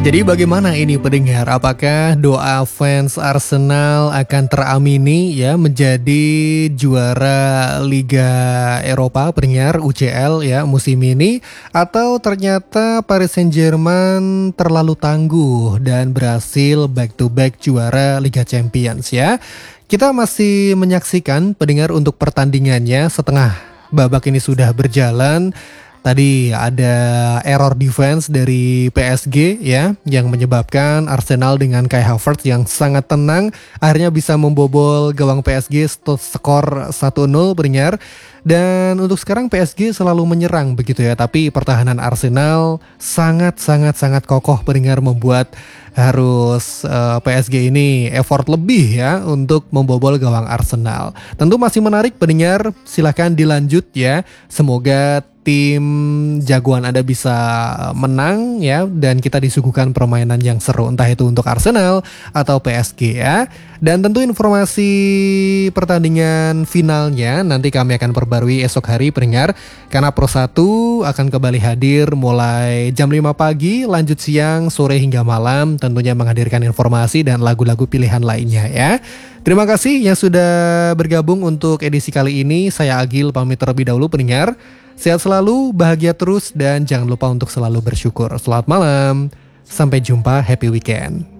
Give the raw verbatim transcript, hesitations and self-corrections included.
Jadi bagaimana ini pendengar? Apakah doa fans Arsenal akan teramini ya menjadi juara Liga Eropa pendengar U C L ya musim ini, atau ternyata Paris Saint-Germain terlalu tangguh dan berhasil back to back juara Liga Champions ya? Kita masih menyaksikan pendengar untuk pertandingannya setengah babak ini sudah berjalan. Tadi ada error defense dari P S G ya yang menyebabkan Arsenal dengan Kai Havertz yang sangat tenang akhirnya bisa membobol gawang P S G skor satu nol pendengar. Dan untuk sekarang P S G selalu menyerang begitu ya, tapi pertahanan Arsenal sangat-sangat-sangat kokoh pendengar, membuat harus uh, P S G ini effort lebih ya untuk membobol gawang Arsenal. Tentu masih menarik pendengar, silahkan dilanjut ya. Semoga tim jagoan Anda bisa menang ya, dan kita disuguhkan permainan yang seru entah itu untuk Arsenal atau P S G ya. Dan tentu informasi pertandingan finalnya nanti kami akan perbarui esok hari pendengar, karena Pro satu akan kembali hadir mulai jam lima pagi, lanjut siang, sore hingga malam, tentunya menghadirkan informasi dan lagu-lagu pilihan lainnya ya. Terima kasih yang sudah bergabung untuk edisi kali ini. Saya Agil pamit terlebih dahulu pendengar. Sehat selalu, bahagia terus, dan jangan lupa untuk selalu bersyukur. Selamat malam, sampai jumpa, happy weekend.